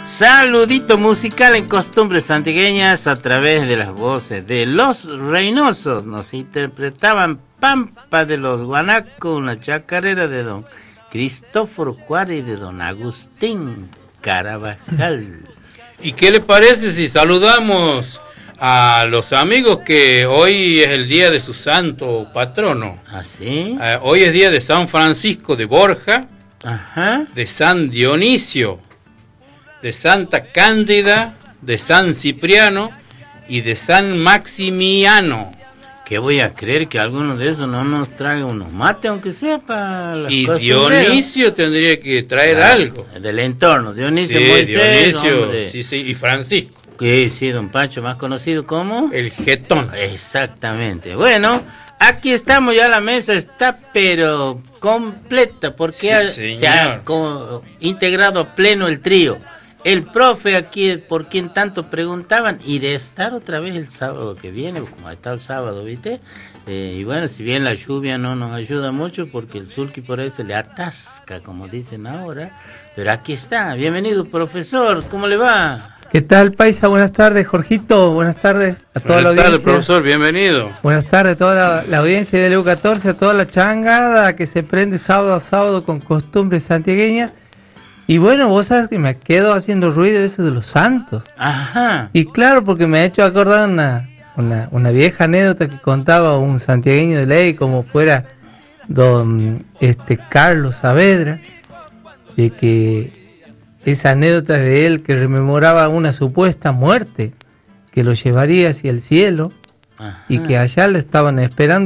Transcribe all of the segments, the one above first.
Saludito musical en costumbres santiagueñas a través de las voces de Los Reynosos. Nos interpretaban Pampa de los Guanacos, una chacarera de don Cristóforo Juárez y de don Agustín Carabajal. ¿Y qué le parece si saludamos a los amigos que hoy es el día de su santo patrono? ¿Ah, sí? Hoy es día de San Francisco de Borja, Ajá. de San Dionisio, de Santa Cándida, de San Cipriano y de San Maximiano. Que voy a creer que alguno de esos no nos traiga unos mates, aunque sea para las Y cosas. Dionisio tendría que traer algo. Del entorno, Dionisio, Sí, Moisés, Dionisio, hombre. sí, y Francisco. Sí, don Pancho, más conocido como... El Getón. Exactamente. Bueno, aquí estamos, ya la mesa está, pero completa, porque Sí, se ha integrado a pleno el trío. El profe aquí, por quien tanto preguntaban, y de estar otra vez el sábado que viene, como ha estado el sábado, ¿viste? Y bueno, si bien la lluvia no nos ayuda mucho, porque el sulky por ahí se le atasca, como dicen ahora, pero aquí está. Bienvenido, profesor, ¿cómo le va? ¿Qué tal, Paisa? Buenas tardes, Jorgito. Buenas tardes a toda la audiencia. Buenas tardes, profesor, bienvenido. Buenas tardes a toda la audiencia de LU14, a toda la changada que se prende sábado a sábado con costumbres santiagueñas. Y bueno, vos sabes que me quedo haciendo ruido eso de los santos. Ajá. Y claro, porque me ha hecho acordar una vieja anécdota que contaba un santiagueño de ley, como fuera don Carlos Saavedra, de que esa anécdota de él que rememoraba una supuesta muerte que lo llevaría hacia el cielo. Ajá. Y que allá le estaban esperando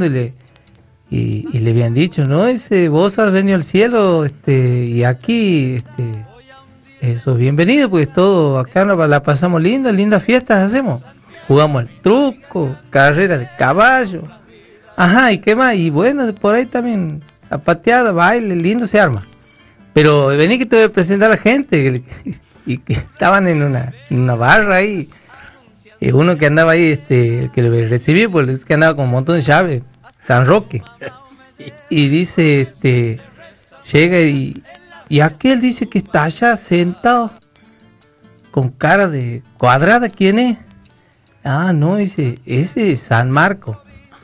y le habían dicho, no, vos has venido al cielo y aquí eso, bienvenido, pues todo acá la pasamos lindo, lindas fiestas hacemos, jugamos al truco, carrera de caballo, ajá, y qué más, y bueno, por ahí también zapateada, baile, lindo se arma. Pero vení que te voy a presentar a la gente y que estaban en una barra ahí, uno que andaba ahí, que lo recibí, pues es que andaba con un montón de llaves, San Roque. Sí. Y dice, llega y aquel dice que está allá sentado con cara de cuadrada, ¿quién es? Ah, no, dice, ese es San Marco.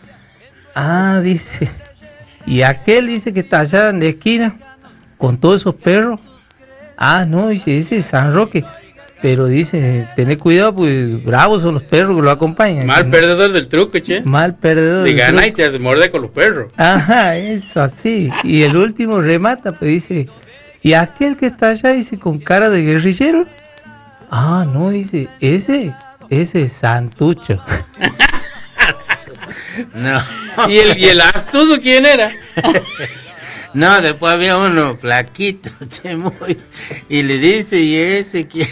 Ah, dice, y aquel dice que está allá en la esquina con todos esos perros. Ah, no, dice, ese es San Roque. Pero dice, tened cuidado, pues bravos son los perros que lo acompañan. Mal perdedor del truco, che. Mal perdedor. Te gana y te morde con los perros. Ajá, eso así. Y el último remata, pues dice, y aquel que está allá, dice, con cara de guerrillero. Ah, no, dice, ese es Santucho. No. ¿Y el astuto quién era? No, después había uno flaquito, che, muy, y le dice, ¿y ese quién?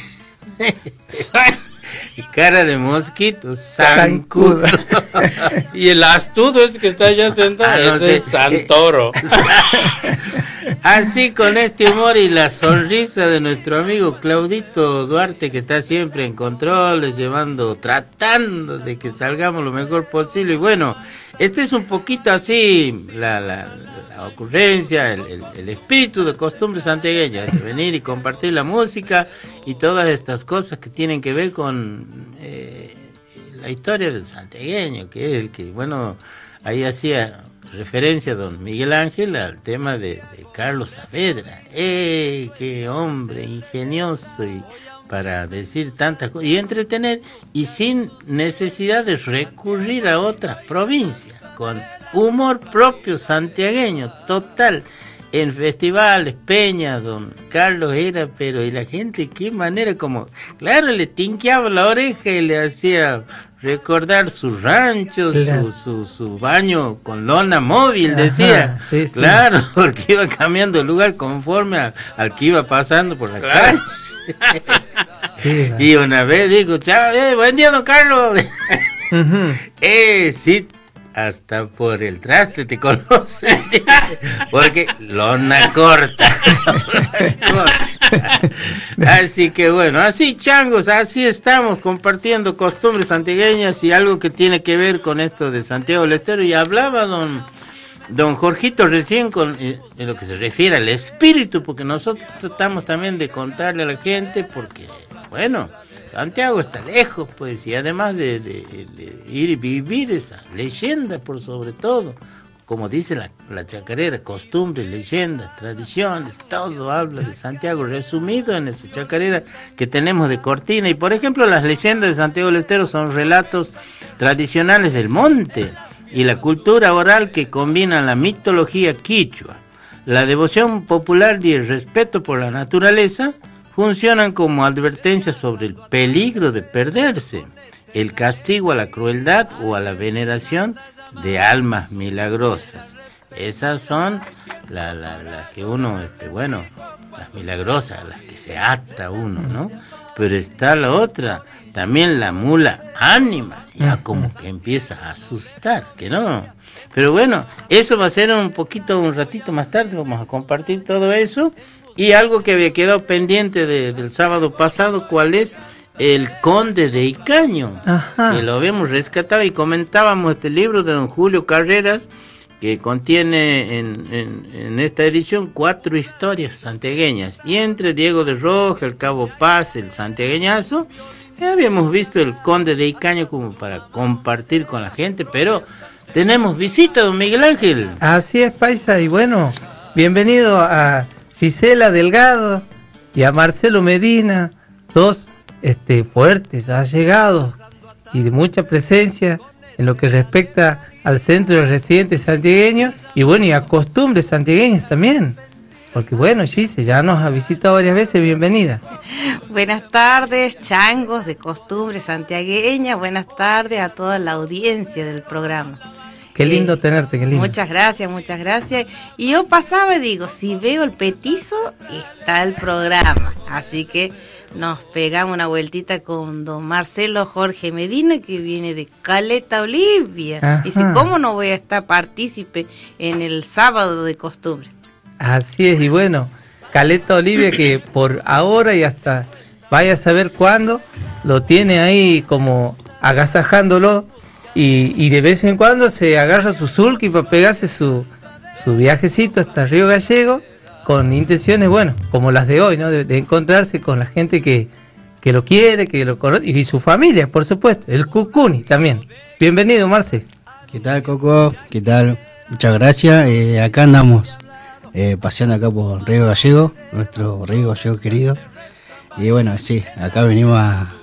Y cara de mosquito, zancudo. Y el astuto ese que está allá sentado, ese es Santoro. Así, con este humor y la sonrisa de nuestro amigo Claudito Duarte, que está siempre en controles, tratando de que salgamos lo mejor posible. Y bueno, este es un poquito así la ocurrencia, el espíritu de costumbres santiagueñas, de venir y compartir la música y todas estas cosas que tienen que ver con la historia del santiagueño, que es el que, bueno, ahí hacía referencia a don Miguel Ángel al tema de Carlos Saavedra. Qué hombre ingenioso y para decir tantas cosas y entretener, y sin necesidad de recurrir a otras provincias, con humor propio santiagueño, total. En festivales, peñas, don Carlos era, pero y la gente, qué manera, como, claro, le tinqueaba la oreja y le hacía recordar su rancho, claro, su baño con lona móvil, decía. Ajá, sí, claro, sí. Porque iba cambiando el lugar conforme al que iba pasando por la calle. Sí, y una vez digo, chao, buen día, don Carlos. Sí, hasta por el traste te conoce, porque lona corta. Así que bueno, así changos, así estamos compartiendo costumbres santiagueñas y algo que tiene que ver con esto de Santiago del Estero. Y hablaba don Jorgito recién con en lo que se refiere al espíritu, porque nosotros tratamos también de contarle a la gente, porque, bueno, Santiago está lejos, pues, y además de ir y vivir esa leyenda por sobre todo, como dice la chacarera, costumbres, leyendas, tradiciones, todo habla de Santiago, resumido en esa chacarera que tenemos de cortina. Y por ejemplo, las leyendas de Santiago del Estero son relatos tradicionales del monte y la cultura oral que combinan la mitología quichua, la devoción popular y el respeto por la naturaleza. Funcionan como advertencias sobre el peligro de perderse, el castigo a la crueldad o a la veneración de almas milagrosas. Esas son las que uno, bueno, las milagrosas, las que se ata uno, ¿no? Pero está la otra, también la mula ánima, ya como que empieza a asustar, que no. Pero bueno, eso va a ser un ratito más tarde, vamos a compartir todo eso. Y algo que había quedado pendiente del sábado pasado, ¿cuál es? El Conde de Icaño. Ajá. Que lo habíamos rescatado y comentábamos este libro de don Julio Carreras, que contiene en esta edición 4 historias santiagueñas. Y entre Diego de Roja, el Cabo Paz, el santiagueñazo, habíamos visto el Conde de Icaño como para compartir con la gente, pero tenemos visita, don Miguel Ángel. Así es, paisa, y bueno, bienvenido a Gisela Delgado y a Marcelo Medina, dos fuertes, allegados y de mucha presencia en lo que respecta al centro de residentes santiagueños y bueno, y a costumbres santiagueñas también. Porque bueno, Gise ya nos ha visitado varias veces, bienvenida. Buenas tardes, changos de costumbres santiagueñas, buenas tardes a toda la audiencia del programa. Qué lindo tenerte, qué lindo. Muchas gracias, muchas gracias. Y yo pasaba y digo, si veo el petizo, está el programa. Así que nos pegamos una vueltita con don Marcelo Jorge Medina, que viene de Caleta, Olivia. Ajá. Dice, ¿cómo no voy a estar partícipe en el sábado de costumbre? Así es, y bueno, Caleta, Olivia, que por ahora y hasta vaya a saber cuándo, lo tiene ahí como agasajándolo. Y de vez en cuando se agarra su sulky para pegarse su viajecito hasta Río Gallego con intenciones, bueno, como las de hoy, ¿no? De encontrarse con la gente que lo quiere, que lo conoce, y su familia, por supuesto, el Cucuni también. Bienvenido, Marce. ¿Qué tal, Coco? ¿Qué tal? Muchas gracias. Acá andamos paseando acá por Río Gallego, nuestro Río Gallego querido. Y bueno, sí, acá venimos a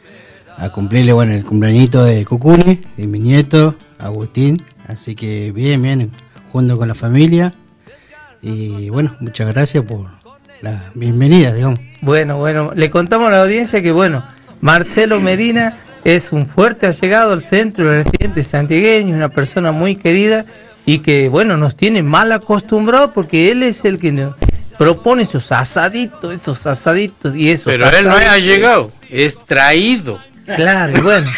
cumplirle, bueno, el cumpleañito de Cucuni, de mi nieto, Agustín. Así que bien, junto con la familia. Y bueno, muchas gracias por la bienvenida, digamos. Bueno, le contamos a la audiencia que, bueno, Marcelo Medina es un fuerte allegado al centro de residentes santiagueños, una persona muy querida y que, bueno, nos tiene mal acostumbrados porque él es el que nos propone esos asaditos y esos. Pero él no es allegado, es traído. Claro, y bueno,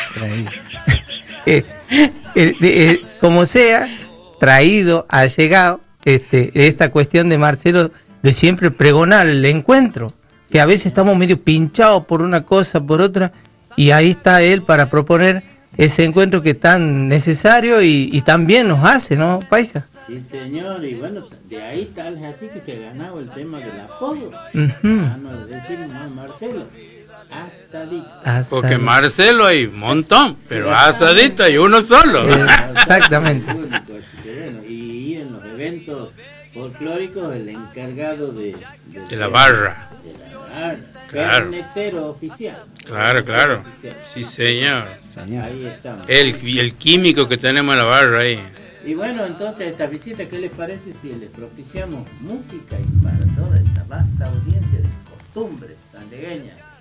como sea, traído, allegado, esta cuestión de Marcelo de siempre pregonar el encuentro, que a veces estamos medio pinchados por una cosa, por otra, y ahí está él para proponer ese encuentro que es tan necesario y tan bien nos hace, ¿no, paisa? Sí, señor, y bueno, de ahí tal es así que se ha ganado el tema del apodo. No decimos más Marcelo. Asadito. Porque Marcelo hay un montón, pero asadito hay uno solo. Exactamente. Y en los eventos folclóricos el encargado de la barra. Claro. Pernetero oficial. Claro. Oficial. Sí, señor. Ahí estamos. El químico que tenemos en la barra ahí. Y bueno, entonces esta visita, ¿qué les parece si les propiciamos música y para toda esta vasta audiencia de costumbres santiagueñas?